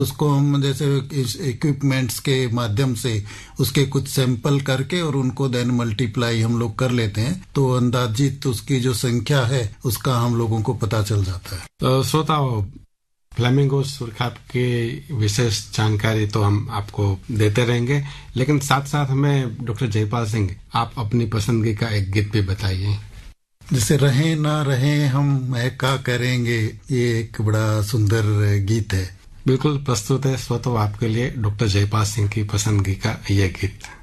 उसको हम जैसे इस इक्विपमेंट्स के माध्यम से उसके कुछ सैंपल करके और उनको देन मल्टीप्लाई हम लोग कर लेते हैं, तो अंदाजित उसकी जो संख्या है उसका हम लोगों को पता चल जाता है। तो श्रोताओ, फ्लेमिंगो सुरखाब की विशेष जानकारी तो हम आपको देते रहेंगे, लेकिन साथ साथ हमें डॉक्टर जयपाल सिंह, आप अपनी पसंदगी का एक गीत भी बताइए। जैसे रहे ना रहे हम महका करेंगे, ये एक बड़ा सुंदर गीत है। बिल्कुल प्रस्तुत है श्रोताओ आपके लिए डॉक्टर जयपाल सिंह की पसंदगी का ये गीत।